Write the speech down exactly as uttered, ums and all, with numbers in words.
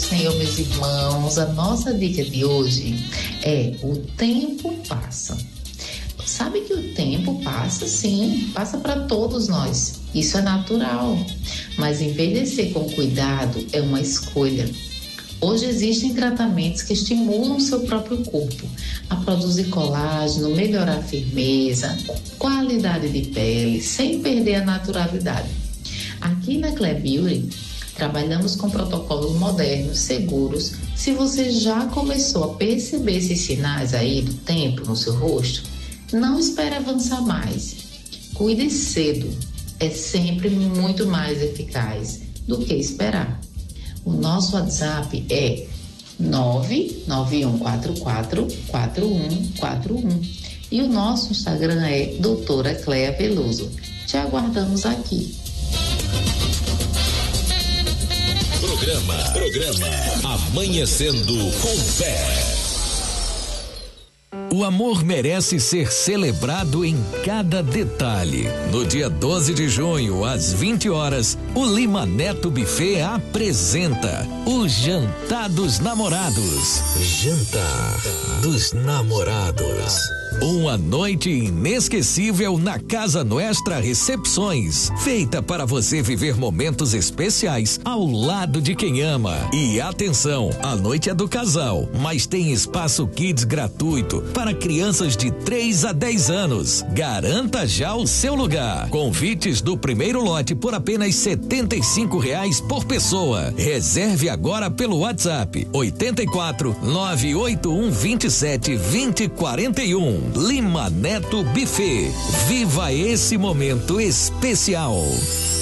Senhor, meus irmãos. A nossa dica de hoje é: o tempo passa. Sabe que o tempo passa, sim, passa para todos nós. Isso é natural. Mas envelhecer com cuidado é uma escolha. Hoje existem tratamentos que estimulam o seu próprio corpo a produzir colágeno, melhorar a firmeza, qualidade de pele, sem perder a naturalidade. Aqui na Clé Beauty, trabalhamos com protocolos modernos, seguros. Se você já começou a perceber esses sinais aí do tempo no seu rosto, não espere avançar mais. Cuide cedo. É sempre muito mais eficaz do que esperar. O nosso WhatsApp é nove nove um quatro quatro quatro um quatro um e o nosso Instagram é doutora Cléa Veloso. Te aguardamos aqui. Programa, programa Amanhecendo com Fé. O amor merece ser celebrado em cada detalhe. No dia doze de junho, às vinte horas, o Lima Neto Buffet apresenta o Jantar dos Namorados. Jantar dos Namorados. Uma noite inesquecível na Casa Nuestra Recepções, feita para você viver momentos especiais ao lado de quem ama. E atenção, a noite é do casal, mas tem espaço kids gratuito para crianças de três a dez anos. Garanta já o seu lugar. Convites do primeiro lote por apenas setenta e cinco reais por pessoa. Reserve agora pelo WhatsApp oitenta e quatro, nove oito um, vinte e sete, vinte, quarenta e um. Lima Neto Buffet. Viva esse momento especial.